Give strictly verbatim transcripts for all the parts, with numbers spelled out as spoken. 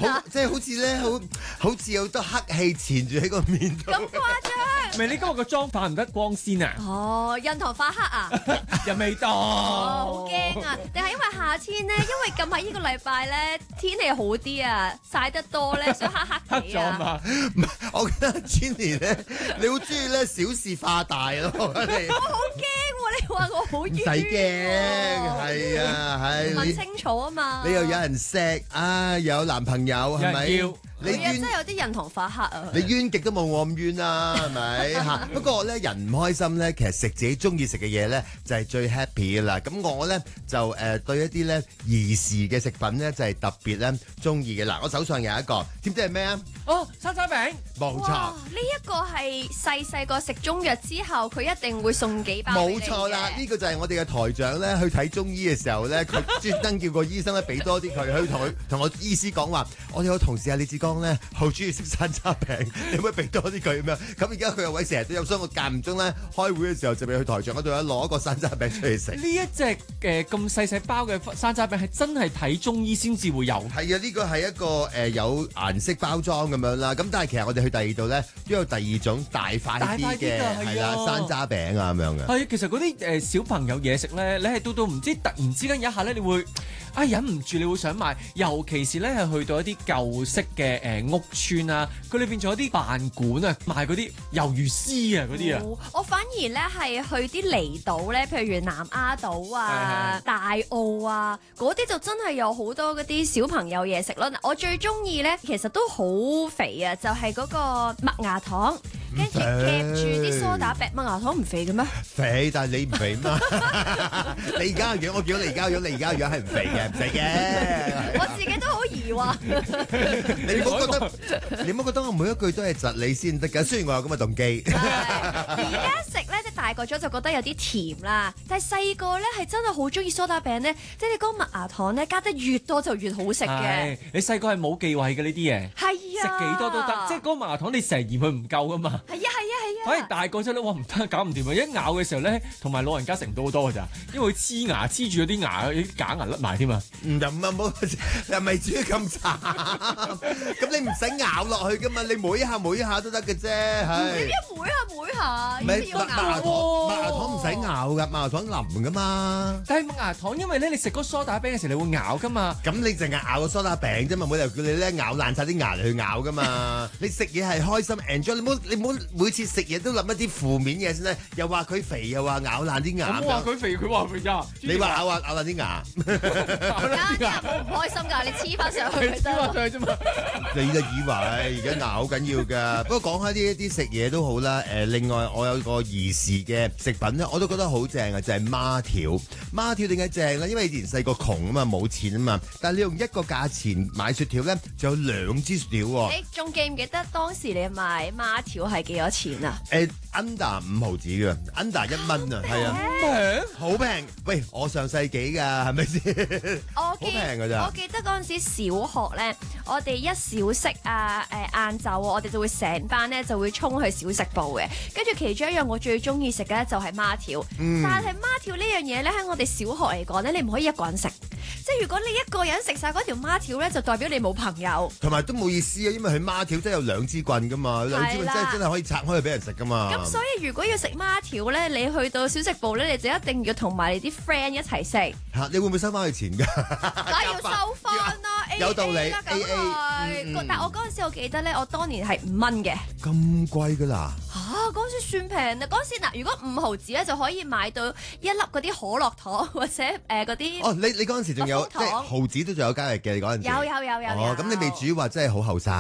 好即係好似咧，好好似有好多黑氣纏住喺個面度。 咁誇張？ 唔係你今日個妝化唔得光鮮啊？ 哦，印堂發黑啊？ 又未到。 哦，好驚啊！定係因為夏天咧？因為近排呢個禮拜咧天氣好啲啊，曬得多咧，所以黑黑黑地啊。 咗嘛？ 唔係，我覺得 Jenny 咧，你好中意咧小事化大咯，我覺得你。 我好驚喎！你話我好冤， 唔使驚，係啊，係你問清楚啊嘛。 你又有人錫啊，又有男朋友係咪？ 有人要你係啊，真冤係有啲印堂發黑啊！ 你冤極都冇我咁冤啦，係咪嚇？不過咧，人唔開心咧，其實食自己中意食嘅嘢咧，就係最 happy 噶啦。咁我咧就誒對一啲咧兒時嘅食品咧，就係特別咧中意嘅。嗱，我手上有一個，知唔知係咩啊？ 哦，山楂餅。 冇錯。 哇！呢一個係細細個食中藥之後，佢一定會送幾包俾你嘅。 冇錯啦，呢個就係我哋嘅台長咧，去睇中醫嘅時候咧，佢專登叫個醫生咧俾多啲佢，去同佢同我醫師講話，我哋有同事啊李志剛咧，好中意食山楂餅，你可唔可以俾多啲佢咁樣？咁而家佢有位成日都有，所以我間唔中咧開會嘅時候就俾去台長嗰度咧攞一個山楂餅出嚟食。 呢一隻誒咁細細包嘅山楂餅係真係睇中醫先至會有。 係啊，呢個係一個誒、呃、有顏色包裝咁樣啦。咁但係其實我哋去第二度咧都有第二種大塊大塊啲嘅啲㗎係係啦啊山楂餅啊咁樣嘅。 係，其實嗰啲誒小朋友嘢食咧，你係到到唔知突然之間有一下咧，你會啊忍唔住，你會想買。尤其是咧係去到一啲舊式嘅誒、呃、屋邨啊，佢裏邊仲有啲飯館啊，賣嗰啲魷魚絲啊嗰啲啊。 哦我反而咧係去啲離島咧，譬如南丫島啊、 係大澳啊，嗰啲就真係有好多嗰啲小朋友嘢食咯。嗱，我最中意咧，其實都好肥啊，就係、是、嗰個麥芽糖，跟住夾住啲梳打餅。麥芽糖唔肥嘅咩？ 肥，但係你唔肥嘛？你而家嘅樣，我見到你而家嘅樣，你而家嘅樣係唔肥嘅，唔肥嘅。 我自己都好疑惑。 你唔好覺得，你唔好覺得我每一句都係窒你先得㗎。雖然我有咁嘅動機。 而家食咧，即係大個咗就覺得有啲甜啦。但係細個咧係真係好中意梳打餅咧，即係你嗰個麥芽糖咧加得越多就越好食嘅係。你細個係冇忌諱嘅呢啲嘢， 係啊， 食幾多都得。即係嗰個麥芽糖你成日嫌佢唔夠噶嘛。 係啊係啊係啊。 反而大個之後咧，哇唔得，搞唔掂啊！一咬嘅時候咧，同埋老人家食唔到好多㗎咋，因為佢黐牙黐住嗰啲牙，啲假牙甩埋添啊！ 唔又唔係冇，又咪至於咁慘。咁你唔使咬落去噶嘛，你每一下每一下都得嘅啫，係。 一每下每下， 唔係麥要咬芽糖，麥芽糖唔使咬㗎，麥芽糖腍噶嘛。 但係麥芽糖，因為咧你食嗰梳打餅嘅時候，你會咬噶嘛。 咁你淨係咬個梳打餅啫嘛，冇理由叫你咧咬爛晒啲牙嚟去咬噶嘛。你食嘢係開心 enjoy，你唔好你唔好每次食嘢都諗一啲負面嘢先咧，又話佢肥，又話咬爛啲牙。 我話佢肥，佢話肥咋？ 你話咬啊咬爛啲牙， 咬啲牙好唔開心㗎，你黐翻上去就得啦。 啫嘛。 你就以為而家牙好緊要㗎。不過講開呢一啲食嘢都好啦。誒，另外我有個兒時嘅食品咧，我都覺得好正嘅，就係孖條。孖條點解正咧？因為以前細個窮啊嘛，冇錢啊嘛。但係你用一個價錢買雪條咧，就有兩支雪條喎。 你仲記唔記得當時你買孖條係幾多錢啊？ 誒 under 五毫子嘅，under 一蚊啊，係啊， 平好平。喂，我上世紀㗎，係咪先？好我記平㗎咋我？記得嗰陣時小學咧，我哋一小息啊，誒晏晝啊，我哋就會成班咧就會衝去小食部嘅。跟住其中一樣我最中意食嘅咧就係孖條。 嗯但係孖條呢樣嘢咧喺我哋小學嚟講咧，你唔可以一個人食。即係如果你一個人食晒嗰條孖條咧，就代表你冇朋友。 同埋都冇意思啊，因為佢孖條真係有兩支棍㗎嘛，兩支棍真係真係可以拆開去俾人食㗎嘛。 咁所以如果要食孖條咧，你去到小食部咧，你就一定要同埋你啲 friend 一齊食。 嚇，你會唔會收翻佢錢㗎？ 梗係要收翻啦，A A 有道理啦，梗 A A 係。 嗯嗯但係我嗰陣時我記得咧，我當年係五蚊嘅。 咁貴㗎啦！ 嚇，嗰陣時算平啊！嗰陣時嗱，如果五毫子咧就可以買到一粒嗰啲可樂糖或者誒嗰啲。 哦，你你嗰陣時仲有即蜜蜂糖係毫子都仲有交易嘅，你嗰陣時。 有有有有有。 哦，咁你未煮話真係好後生。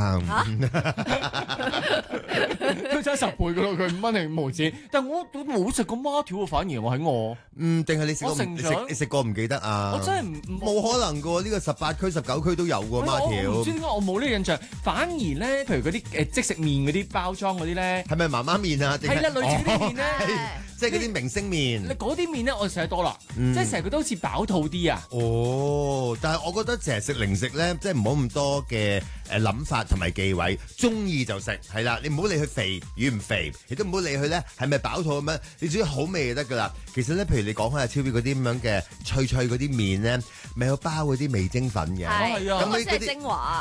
都差十倍噶咯，佢五蚊定五毫子。但係我我冇食過孖條喎，反而我喺我， 嗯，定係你食過唔？ 我成你食長你食過唔記得啊？ 我真係唔冇可能㗎喎，呢個十八區、十九區都有喎我孖我唔知條。 點解我冇呢個印象，反而咧，譬如嗰啲誒即食麵嗰啲包裝嗰啲咧， 係咪媽媽麵啊？定係啦，類似嗰啲麵咧。 哦即係嗰啲明星麵。 你嗰啲麵咧，我食得多啦， 嗯即係成日覺得好似飽肚啲啊！ 哦，但係我覺得成日食零食咧，即係唔好咁多嘅誒諗法同埋忌諱，中意就食係啦。你唔好理佢肥與唔肥，亦都唔好理佢咧係咪飽肚咁樣，你只要好味就得㗎啦。其實咧，譬如你講開阿超標嗰啲咁樣嘅脆脆嗰啲麵咧，咪有包嗰啲味精粉嘅。 係啊嗰個先係咁你嗰啲精華。